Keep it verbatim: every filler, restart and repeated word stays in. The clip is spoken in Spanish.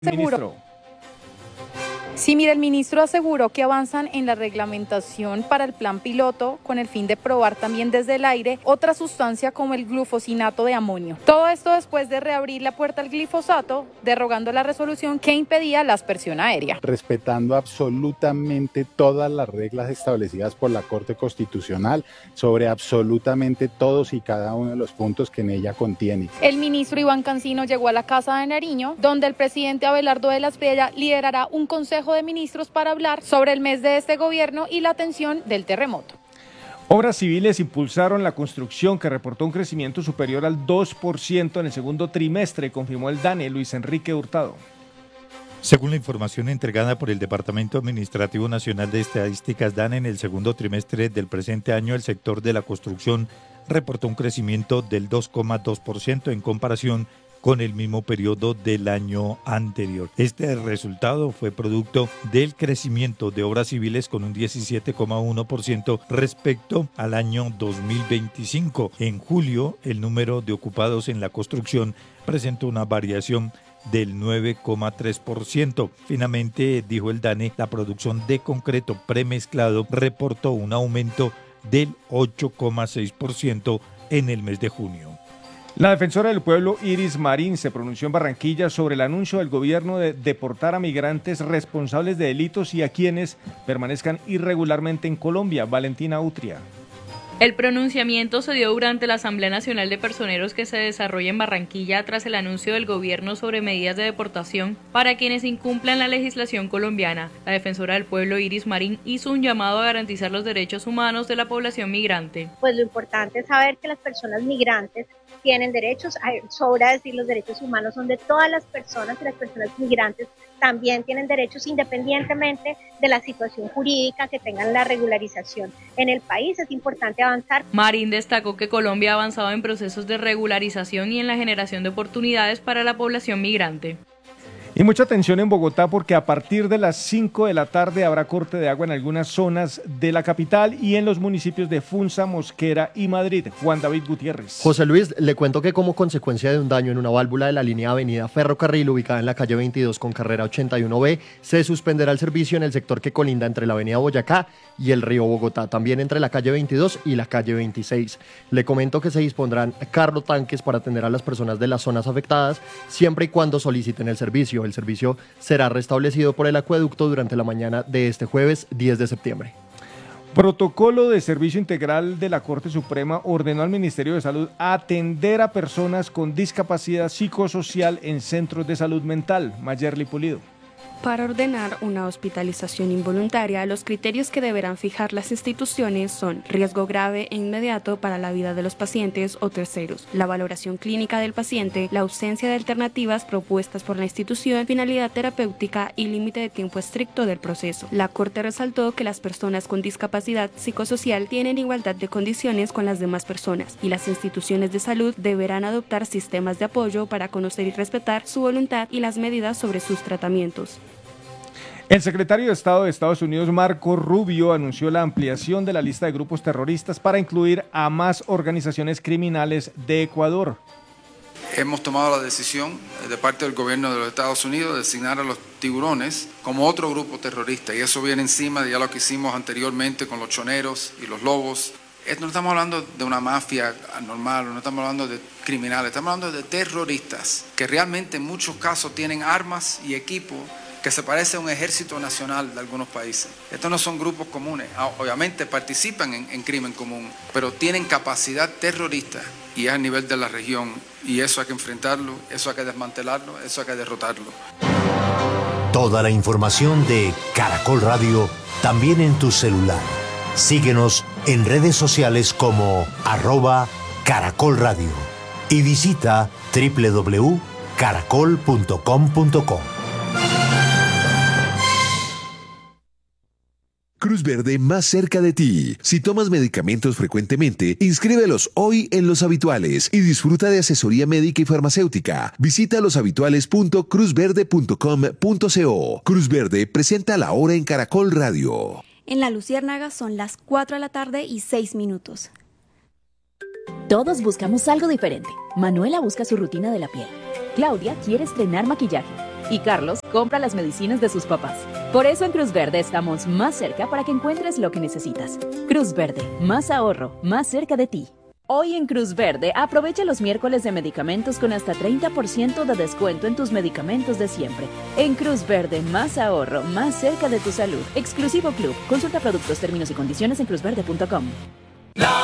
Seguro. Sí, mire, el ministro aseguró que avanzan en la reglamentación para el plan piloto con el fin de probar también desde el aire otra sustancia como el glufosinato de amonio. Todo esto después de reabrir la puerta al glifosato, derogando la resolución que impedía la aspersión aérea. Respetando absolutamente todas las reglas establecidas por la Corte Constitucional sobre absolutamente todos y cada uno de los puntos que en ella contiene. El ministro Iván Cancino llegó a la Casa de Nariño, donde el presidente Abelardo de la Espriella liderará un consejo de ministros para hablar sobre el mes de este gobierno y la atención del terremoto. Obras civiles impulsaron la construcción, que reportó un crecimiento superior al dos por ciento en el segundo trimestre, confirmó el DANE Luis Enrique Hurtado. Según la información entregada por el Departamento Administrativo Nacional de Estadísticas DANE, en el segundo trimestre del presente año, el sector de la construcción reportó un crecimiento del dos coma dos por ciento en comparación con el mismo periodo del año anterior. Este resultado fue producto del crecimiento de obras civiles con un diecisiete coma uno por ciento respecto al año dos mil veinticinco. En julio, el número de ocupados en la construcción presentó una variación del nueve coma tres por ciento. Finalmente, dijo el DANE, la producción de concreto premezclado reportó un aumento del ocho coma seis por ciento en el mes de junio. La defensora del pueblo Iris Marín se pronunció en Barranquilla sobre el anuncio del gobierno de deportar a migrantes responsables de delitos y a quienes permanezcan irregularmente en Colombia. Valentina Utria. El pronunciamiento se dio durante la Asamblea Nacional de Personeros que se desarrolla en Barranquilla tras el anuncio del gobierno sobre medidas de deportación para quienes incumplan la legislación colombiana. La defensora del pueblo Iris Marín hizo un llamado a garantizar los derechos humanos de la población migrante. Pues lo importante es saber que las personas migrantes tienen derechos, sobra decir los derechos humanos son de todas las personas y las personas migrantes también tienen derechos independientemente de la situación jurídica que tengan la regularización en el país. Es importante avanzar. Marín destacó que Colombia ha avanzado en procesos de regularización y en la generación de oportunidades para la población migrante. Y mucha atención en Bogotá porque a partir de las cinco de la tarde habrá corte de agua en algunas zonas de la capital y en los municipios de Funza, Mosquera y Madrid. Juan David Gutiérrez. José Luis, le cuento que como consecuencia de un daño en una válvula de la línea Avenida Ferrocarril ubicada en la calle veintidós con carrera ochenta y uno B, se suspenderá el servicio en el sector que colinda entre la Avenida Boyacá y el río Bogotá, también entre la calle veintidós y la calle veintiséis. Le comento que se dispondrán carro tanques para atender a las personas de las zonas afectadas siempre y cuando soliciten el servicio. El servicio será restablecido por el acueducto durante la mañana de este jueves diez de septiembre. Protocolo de Servicio Integral de la Corte Suprema ordenó al Ministerio de Salud atender a personas con discapacidad psicosocial en centros de salud mental. Mayerly Pulido. Para ordenar una hospitalización involuntaria, los criterios que deberán fijar las instituciones son riesgo grave e inmediato para la vida de los pacientes o terceros, la valoración clínica del paciente, la ausencia de alternativas propuestas por la institución, finalidad terapéutica y límite de tiempo estricto del proceso. La Corte resaltó que las personas con discapacidad psicosocial tienen igualdad de condiciones con las demás personas y las instituciones de salud deberán adoptar sistemas de apoyo para conocer y respetar su voluntad y las medidas sobre sus tratamientos. El secretario de Estado de Estados Unidos, Marco Rubio, anunció la ampliación de la lista de grupos terroristas para incluir a más organizaciones criminales de Ecuador. Hemos tomado la decisión de parte del gobierno de los Estados Unidos de designar a los tiburones como otro grupo terrorista, y eso viene encima de ya lo que hicimos anteriormente con los choneros y los lobos. No estamos hablando de una mafia normal, no estamos hablando de criminales, estamos hablando de terroristas que realmente en muchos casos tienen armas y equipo que se parece a un ejército nacional de algunos países. Estos no son grupos comunes, obviamente participan en, en crimen común, pero tienen capacidad terrorista y es a nivel de la región, y eso hay que enfrentarlo, eso hay que desmantelarlo, eso hay que derrotarlo. Toda la información de Caracol Radio también en tu celular. Síguenos en redes sociales como arroba Caracol Radio y visita doble u doble u doble u punto caracol punto com punto co. Cruz Verde más cerca de ti. Si tomas medicamentos frecuentemente, inscríbelos hoy en Los Habituales y disfruta de asesoría médica y farmacéutica. Visita los habituales punto cruz verde punto com punto co. Cruz Verde presenta la hora en Caracol Radio. En La Luciérnaga son las cuatro de la tarde y seis minutos. Todos buscamos algo diferente. Manuela busca su rutina de la piel. Claudia quiere estrenar maquillaje. Y Carlos compra las medicinas de sus papás. Por eso en Cruz Verde estamos más cerca para que encuentres lo que necesitas. Cruz Verde, más ahorro, más cerca de ti. Hoy en Cruz Verde, aprovecha los miércoles de medicamentos con hasta treinta por ciento de descuento en tus medicamentos de siempre. En Cruz Verde, más ahorro, más cerca de tu salud. Exclusivo Club. Consulta productos, términos y condiciones en cruz verde punto com.